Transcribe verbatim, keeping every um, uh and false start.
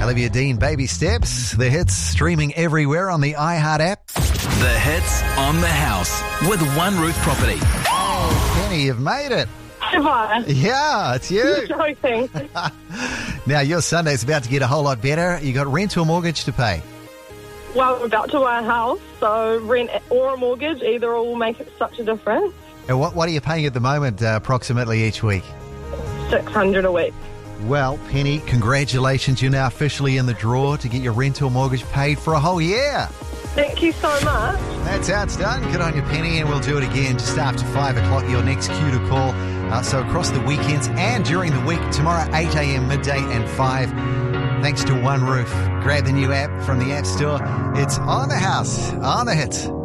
Olivia Dean, Baby Steps. The hits streaming everywhere on the iHeart app. The hits on the house with One Roof Property. Oh, Penny, you've made it. Have I? Yeah, it's you. You're joking. Now, your Sunday's about to get a whole lot better. You got rent or mortgage to pay? Well, we're about to buy a house, so rent or a mortgage, either or will make it such a difference. And what, what are you paying at the moment, uh, approximately each week? six hundred a week. Well, Penny, congratulations. You're now officially in the draw to get your rent or mortgage paid for a whole year. Thank you so much. That's how it's done. Good on you, Penny, and we'll do it again just after five o'clock, your next cue to call. Uh, so across the weekends and during the week, tomorrow eight a.m, midday and five. Thanks to One Roof. Grab the new app from the App Store. It's on the house, on the hits.